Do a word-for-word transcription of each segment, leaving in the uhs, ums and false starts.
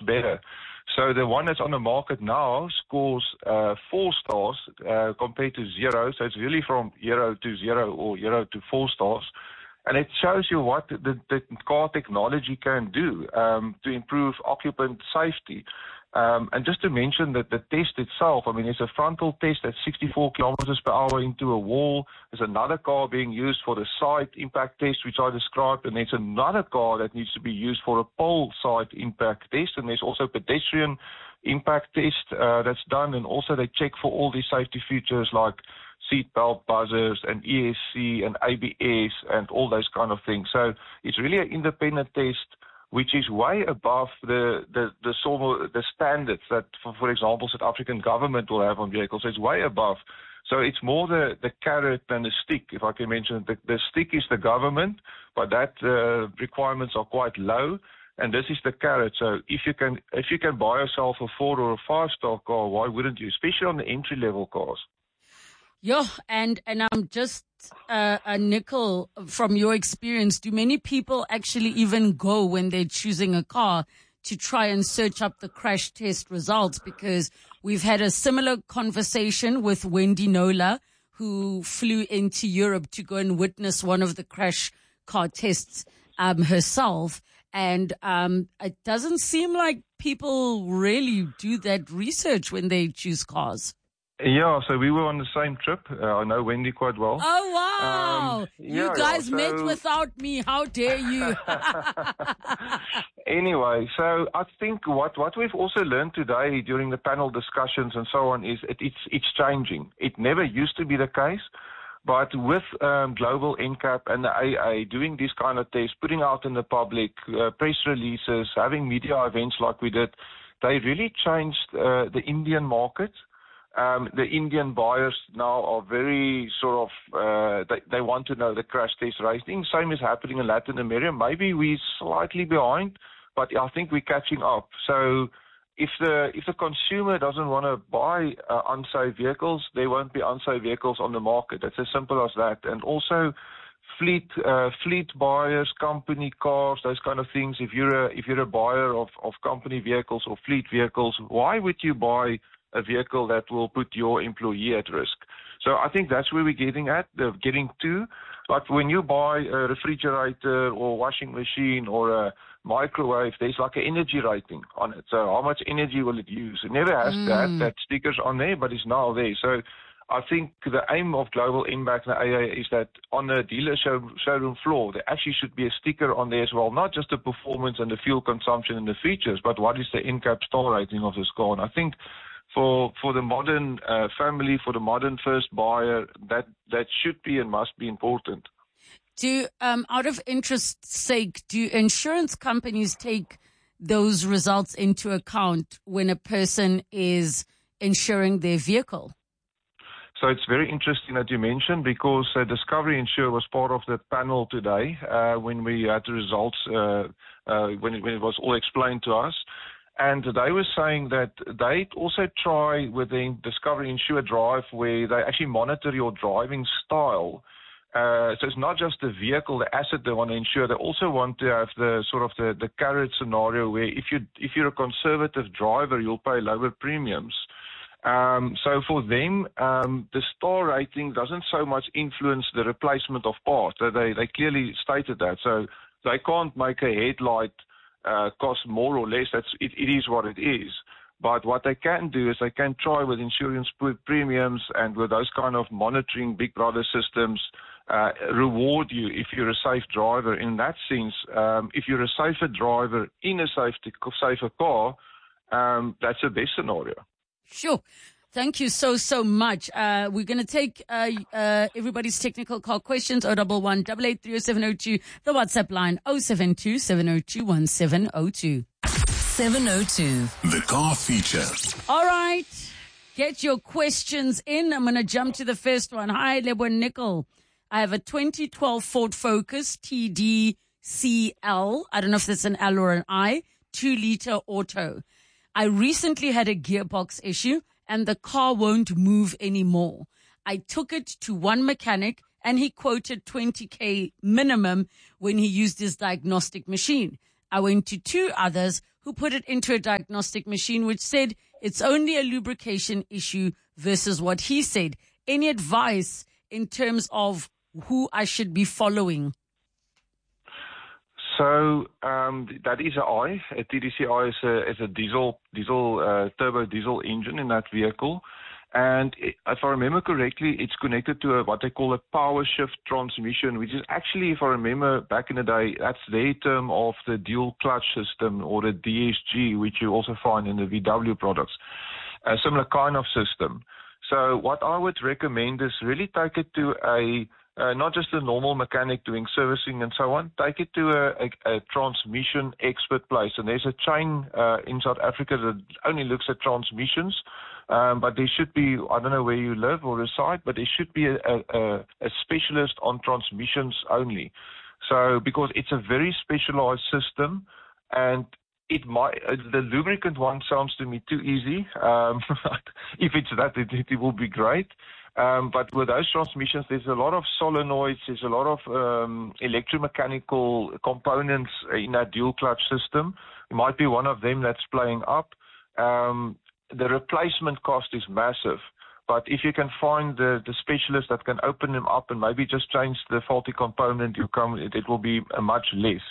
better. So the one that's on the market now scores uh, four stars uh, compared to zero. So it's really from zero to zero or zero to four stars. And it shows you what the, the car technology can do um, to improve occupant safety. Um, and just to mention that the test itself, I mean, it's a frontal test at sixty-four kilometers per hour into a wall. There's another car being used for the side impact test, which I described, and there's another car that needs to be used for a pole side impact test, and there's also pedestrian impact test uh, that's done, and also they check for all these safety features like seatbelt buzzers and E S C and A B S and all those kind of things. So it's really an independent test, which is way above the the the, sort of, the standards that, for, for example, South African government will have on vehicles. It's way above. So it's more the, the carrot than the stick, if I can mention. The, the stick is the government, but that uh, requirements are quite low, and this is the carrot. So if you can if you can buy yourself a four or a five star car, why wouldn't you? Especially on the entry level cars. Yeah, and and I'm just uh, a nickel from your experience. Do many people actually even go when they're choosing a car to try and search up the crash test results? Because we've had a similar conversation with Wendy Nola, who flew into Europe to go and witness one of the crash car tests um, herself. And um, it doesn't seem like people really do that research when they choose cars. Yeah, so we were on the same trip. Uh, I know Wendy quite well. Oh, wow. Um, you yeah, guys yeah, so... met without me. How dare you? Anyway, so I think what, what we've also learned today during the panel discussions and so on is it, it's, it's changing. It never used to be the case. But with um, Global N C A P and the A A doing these kind of tests, putting out in the public, uh, press releases, having media events like we did, they really changed uh, the Indian market. Um, the Indian buyers now are very sort of, uh, they, they want to know the crash test rating. Same is happening in Latin America. Maybe we're slightly behind, but I think we're catching up. So if the, if the consumer doesn't want to buy uh, unsafe vehicles, there won't be unsafe vehicles on the market. It's as simple as that. And also fleet, uh, fleet buyers, company cars, those kind of things. If you're a, if you're a buyer of, of company vehicles or fleet vehicles, why would you buy a vehicle that will put your employee at risk? So I think that's where we're getting at, uh, getting to. Like when you buy a refrigerator or washing machine or a microwave, there's like an energy rating on it. So how much energy will it use? It never has mm. that, that stickers on there, but it's now there. So I think the aim of Global N C A P and the A A is that on the dealer show, showroom floor, there actually should be a sticker on there as well, not just the performance and the fuel consumption and the features, but what is the N C A P star rating of this car. And I think For for the modern uh, family, for the modern first buyer, that that should be and must be important. Do um, out of interest's sake, do insurance companies take those results into account when a person is insuring their vehicle? So it's very interesting that you mentioned, because uh, Discovery Insure was part of the panel today uh, when we had the results uh, uh, when it, when it was all explained to us. And they were saying that they also try with the Discovery Insure Drive, where they actually monitor your driving style. Uh, so it's not just the vehicle, the asset they want to insure. They also want to have the sort of the, the carrot scenario where if you if you're a conservative driver, you'll pay lower premiums. Um, so for them, um, the star rating doesn't so much influence the replacement of parts. They they clearly stated that. So they can't make a headlight Uh, cost more or less. That's it, it is what it is. But what they can do is they can try with insurance premiums and with those kind of monitoring Big Brother systems, uh, reward you if you're a safe driver. In that sense, um, if you're a safer driver in a safety, safer car, um, that's the best scenario. Sure. Thank you so, so much. Uh, we're going to take, uh, uh, everybody's technical call questions. oh one one, eight eight three oh seven oh two. The WhatsApp line, oh seven two, seven oh two, one seven oh two. seven oh two. The car feature. All right. Get your questions in. I'm going to jump to the first one. Hi, Lebo Nickel. I have a twenty twelve Ford Focus T D C L. I don't know if that's an L or an I. Two liter auto. I recently had a gearbox issue, and the car won't move anymore. I took it to one mechanic, and he quoted twenty K minimum when he used his diagnostic machine. I went to two others who put it into a diagnostic machine which said it's only a lubrication issue versus what he said. Any advice in terms of who I should be following? So um, that is an I. A T D C I is a, is a diesel, diesel uh, turbo diesel engine in that vehicle. And it, if I remember correctly, it's connected to a, what they call a power shift transmission, which is actually, if I remember back in the day, that's their term of the dual clutch system, or the D S G, which you also find in the V W products. A similar kind of system. So what I would recommend is really take it to a Uh, not just a normal mechanic doing servicing and so on. Take it to a, a, a transmission expert place. And there's a chain uh, in South Africa that only looks at transmissions. Um, but there should be, I don't know where you live or reside, but there should be a, a, a specialist on transmissions only. So, because it's a very specialized system, and it might, uh, the lubricant one sounds to me too easy. Um, if it's that, it, it will be great. Um, but with those transmissions, there's a lot of solenoids, there's a lot of um, electromechanical components in that dual clutch system. It might be one of them that's playing up. Um, the replacement cost is massive. But if you can find the, the specialist that can open them up and maybe just change the faulty component, you come, it, it will be a much less.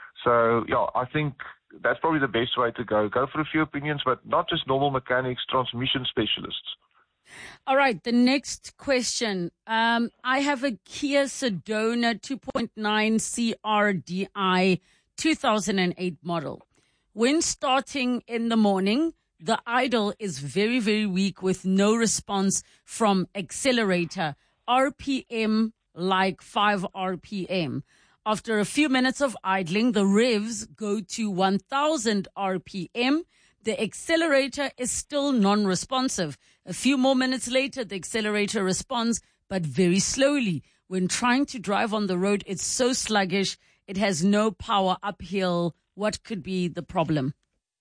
So, yeah, I think that's probably the best way to go. Go for a few opinions, but not just normal mechanics, transmission specialists. All right, the next question. Um, I have a Kia Sedona two point nine C R D I two thousand eight model. When starting in the morning, the idle is very, very weak with no response from accelerator. R P M like five R P M. After a few minutes of idling, the revs go to one thousand R P M. The accelerator is still non-responsive. A few more minutes later, the accelerator responds, but very slowly. When trying to drive on the road, it's so sluggish. It has no power uphill. What could be the problem?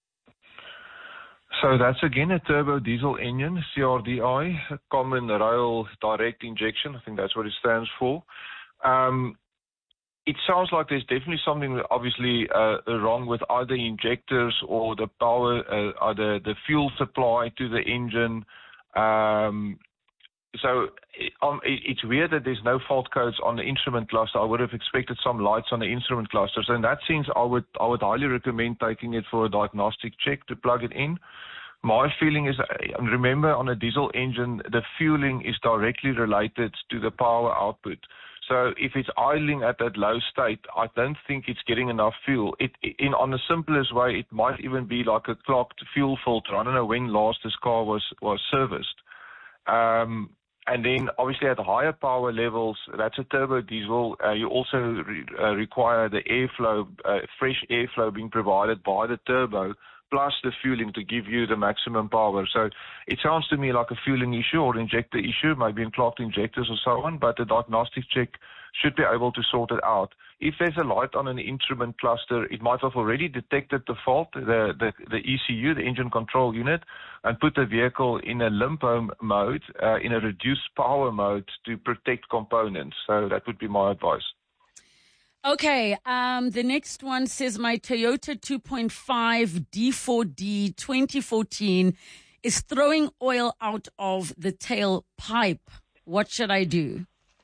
So that's again a turbo diesel engine, C R D I, common rail direct injection. I think that's what it stands for. Um, It sounds like there's definitely something obviously uh, wrong with either injectors or the power, uh, or the, the fuel supply to the engine. Um, so it, um, it, it's weird that there's no fault codes on the instrument cluster. I would have expected some lights on the instrument cluster. So in that sense, I would I would highly recommend taking it for a diagnostic check to plug it in. My feeling is, remember, on a diesel engine, the fueling is directly related to the power output. So if it's idling at that low state, I don't think it's getting enough fuel. It, in on the simplest way, it might even be like a clogged fuel filter. I don't know when last this car was was serviced. Um, and then obviously at higher power levels, that's a turbo diesel. Uh, you also re, uh, require the airflow, uh, fresh airflow being provided by the turbo, plus the fueling to give you the maximum power. So it sounds to me like a fueling issue or injector issue, maybe in clogged injectors or so on, but the diagnostic check should be able to sort it out. If there's a light on an instrument cluster, it might have already detected the fault, the, the, the E C U, the engine control unit, and put the vehicle in a limpo mode, uh, in a reduced power mode to protect components. So that would be my advice. Okay, um, the next one says my Toyota two point five D four D twenty fourteen is throwing oil out of the tailpipe. What should I do?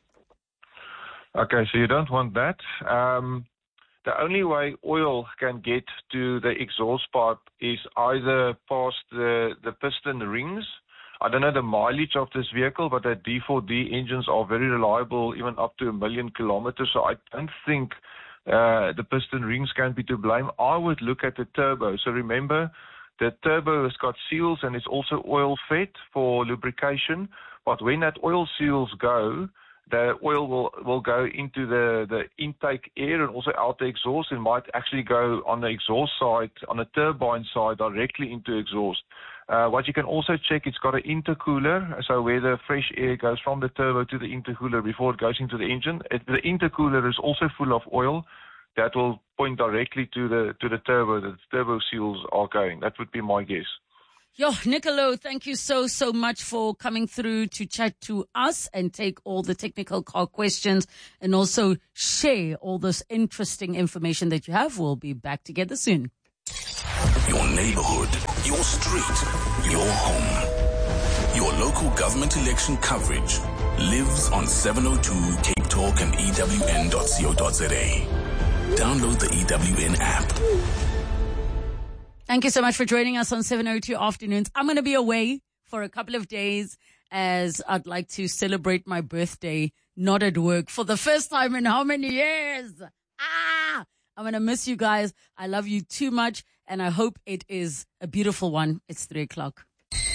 Okay, so you don't want that. Um, the only way oil can get to the exhaust pipe is either past the, the piston rings. I don't know the mileage of this vehicle, but the D four D engines are very reliable, even up to a million kilometers. So I don't think uh, the piston rings can be to blame. I would look at the turbo. So remember, the turbo has got seals and it's also oil fed for lubrication. But when that oil seals go, the oil will, will go into the, the intake air and also out the exhaust, and might actually go on the exhaust side, on the turbine side, directly into exhaust. Uh, what you can also check, it's got an intercooler, so where the fresh air goes from the turbo to the intercooler before it goes into the engine. It, the intercooler is also full of oil that will point directly to the to the turbo. The turbo seals are going. That would be my guess. Yo, Nicolo, thank you so, so much for coming through to chat to us and take all the technical car questions and also share all this interesting information that you have. We'll be back together soon. Your neighborhood, your street, your home. Your local government election coverage lives on seven oh two Cape Talk and E W N dot co dot za. Download the E W N app. Thank you so much for joining us on seven oh two Afternoons. I'm going to be away for a couple of days as I'd like to celebrate my birthday, not at work, for the first time in how many years? Ah! I'm going to miss you guys. I love you too much, and I hope it is a beautiful one. It's three o'clock.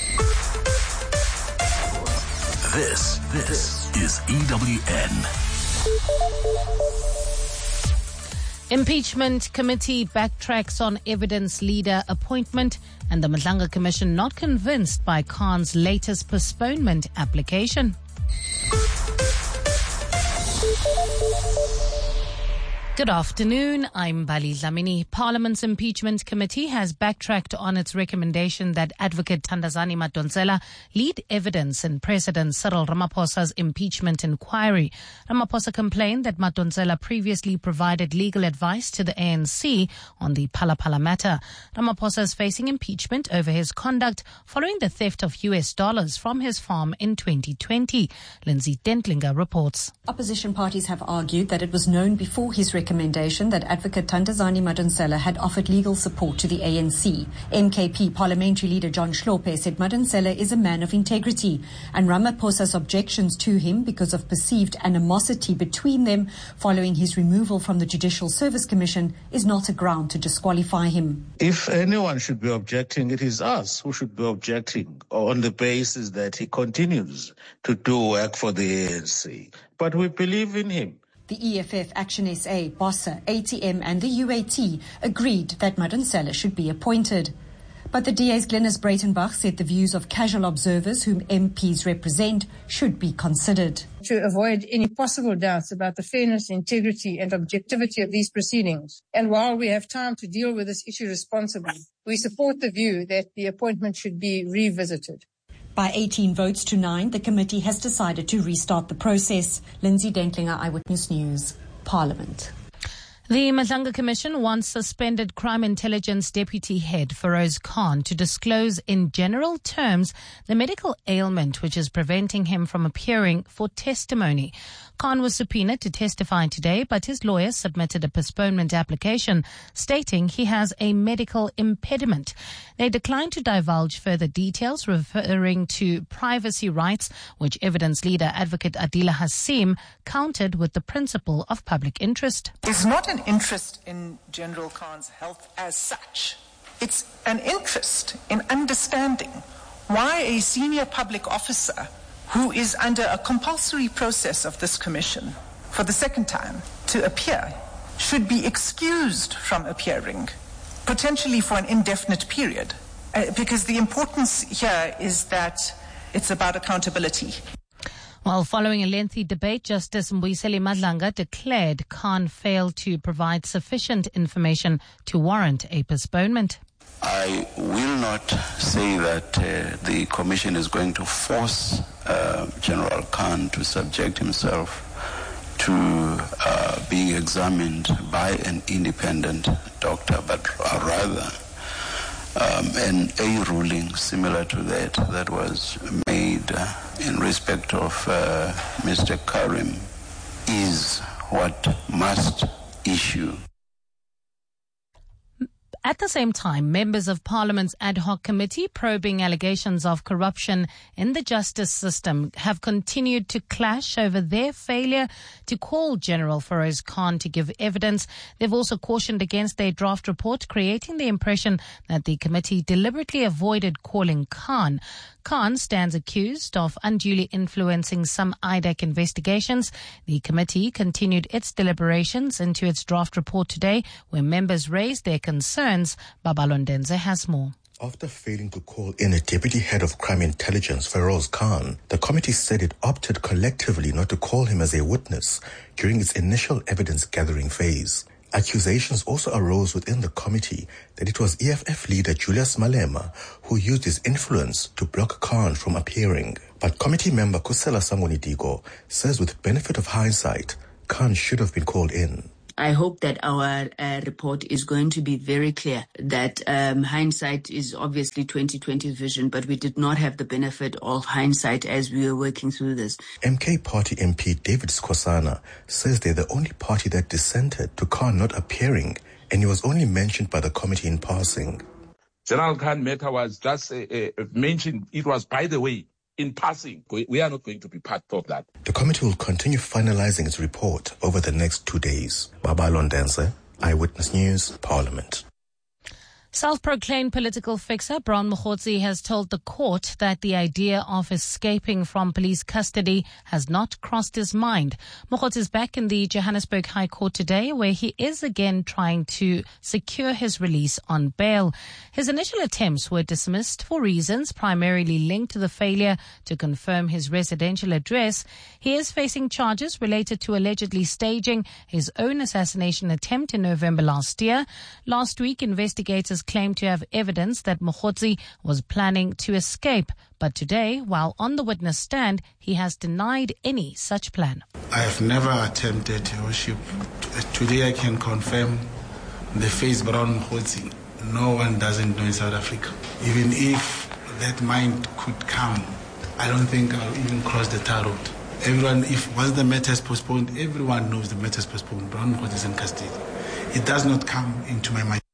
This, this is E W N. Impeachment committee backtracks on evidence leader appointment, and the Madlanga Commission not convinced by Khan's latest postponement application. Good afternoon, I'm Bali Dlamini. Parliament's Impeachment Committee has backtracked on its recommendation that Advocate Thandazani Madonsela lead evidence in President Cyril Ramaphosa's impeachment inquiry. Ramaphosa complained that Madonsela previously provided legal advice to the A N C on the Phala Phala matter. Ramaphosa is facing impeachment over his conduct following the theft of U S dollars from his farm in twenty twenty. Lindsay Dentlinger reports. Opposition parties have argued that it was known before his recommendation that Advocate Thandazani Madonsela had offered legal support to the A N C. M K P Parliamentary Leader John Hlophe said Madonsela is a man of integrity, and Ramaphosa's objections to him because of perceived animosity between them following his removal from the Judicial Service Commission is not a ground to disqualify him. If anyone should be objecting, it is us who should be objecting on the basis that he continues to do work for the A N C. But we believe in him. The E F F, Action S A, BOSSA, A T M and the U A T agreed that Madonsela should be appointed. But the D A's Glenys Breitenbach said the views of casual observers whom M Ps represent should be considered. To avoid any possible doubts about the fairness, integrity and objectivity of these proceedings, and while we have time to deal with this issue responsibly, we support the view that the appointment should be revisited. By eighteen votes to nine, the committee has decided to restart the process. Lindsay Dentlinger, Eyewitness News, Parliament. The Madlanga Commission wants suspended Crime Intelligence Deputy Head Feroz Khan to disclose in general terms the medical ailment which is preventing him from appearing for testimony. Khan was subpoenaed to testify today, but his lawyer submitted a postponement application stating he has a medical impediment. They declined to divulge further details, referring to privacy rights, which evidence leader Advocate Adila Hasim countered with the principle of public interest. It's not an interest in General Khan's health as such. It's an interest in understanding why a senior public officer who is under a compulsory process of this commission for the second time to appear should be excused from appearing, potentially for an indefinite period, uh, because the importance here is that it's about accountability. While following a lengthy debate, Justice Mbuyiseli Madlanga declared Khan failed to provide sufficient information to warrant a postponement. I will not say that uh, the Commission is going to force uh, General Khan to subject himself to uh, being examined by an independent doctor, but rather um, an A ruling similar to that that was made uh, in respect of uh, Mister Karim is what must issue. At the same time, members of Parliament's ad hoc committee probing allegations of corruption in the justice system have continued to clash over their failure to call General Feroz Khan to give evidence. They've also cautioned against their draft report, creating the impression that the committee deliberately avoided calling Khan. Khan stands accused of unduly influencing some I D A C investigations. The committee continued its deliberations into its draft report today, where members raised their concerns. Babalondenze has more. After failing to call in a deputy head of crime intelligence, Feroz Khan, the committee said it opted collectively not to call him as a witness during its initial evidence-gathering phase. Accusations also arose within the committee that it was E F F leader Julius Malema who used his influence to block Khan from appearing. But committee member Kusela Sangoni Digo says with benefit of hindsight, Khan should have been called in. I hope that our uh, report is going to be very clear that um, hindsight is obviously twenty twenty vision, but we did not have the benefit of hindsight as we were working through this. M K Party M P David Skhosana says they're the only party that dissented to Khan not appearing, and he was only mentioned by the committee in passing. General Khan matter was just uh, uh, mentioned. It was, by the way, in passing. We are not going to be part of that. The committee will continue finalizing its report over the next two days. Baba Londense, Eyewitness News, Parliament. Self-proclaimed political fixer Brown Mokgotsi has told the court that the idea of escaping from police custody has not crossed his mind. Mokgotsi is back in the Johannesburg High Court today, where he is again trying to secure his release on bail. His initial attempts were dismissed for reasons primarily linked to the failure to confirm his residential address. He is facing charges related to allegedly staging his own assassination attempt in November last year. Last week, investigators claimed to have evidence that Mokgotsi was planning to escape. But today, while on the witness stand, he has denied any such plan. I have never attempted to worship. Today I can confirm the face Brown Mokgotsi. No one doesn't know in South Africa. Even if that mind could come, I don't think I'll even cross the tar road. Everyone, if once the matter is postponed, everyone knows the matter is postponed. Brown Mokgotsi is in custody. It does not come into my mind.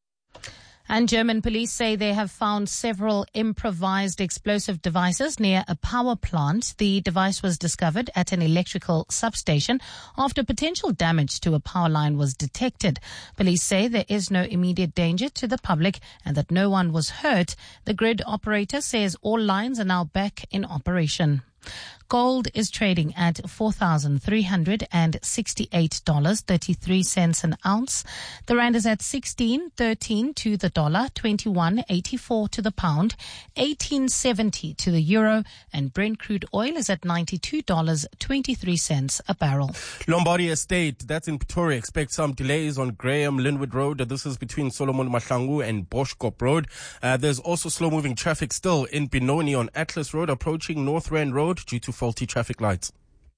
And German police say they have found several improvised explosive devices near a power plant. The device was discovered at an electrical substation after potential damage to a power line was detected. Police say there is no immediate danger to the public and that no one was hurt. The grid operator says all lines are now back in operation. Gold is trading at four thousand three hundred sixty-eight dollars and thirty-three cents an ounce. The rand is at sixteen thirteen to the dollar, twenty-one eighty-four to the pound, eighteen seventy to the euro, and Brent crude oil is at ninety-two dollars and twenty-three cents a barrel. Lombardy Estate, that's in Pretoria, expect some delays on Graham Linwood Road. This is between Solomon Mahlangu and Boschkop Road. Uh, there's also slow-moving traffic still in Benoni on Atlas Road, approaching North Rand Road due to faulty traffic lights.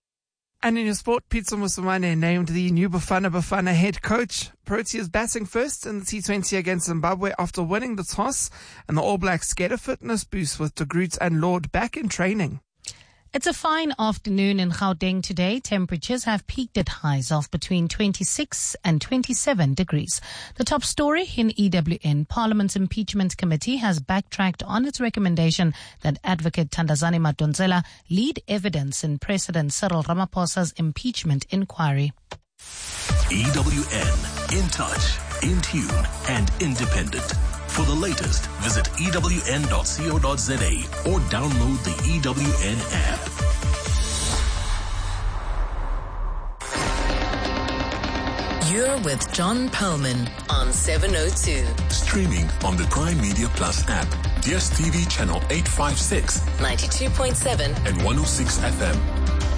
And in your sport, Pitso Mosimane named the new Bafana Bafana head coach. Proteas batting first in the T twenty against Zimbabwe after winning the toss, and the All Blacks get a fitness boost with De Groot and Lord back in training. It's a fine afternoon in Gauteng today. Temperatures have peaked at highs of between twenty-six and twenty-seven degrees. The top story in E W N, Parliament's Impeachment Committee has backtracked on its recommendation that Advocate Thandazani Madonsela lead evidence in President Cyril Ramaphosa's impeachment inquiry. E W N, in touch, in tune, and independent. For the latest, visit E W N dot co dot za or download the E W N app. You're with John Perlman on seven oh two. Streaming on the Prime Media Plus app, D S T V channel eight fifty-six, ninety-two point seven and one oh six F M.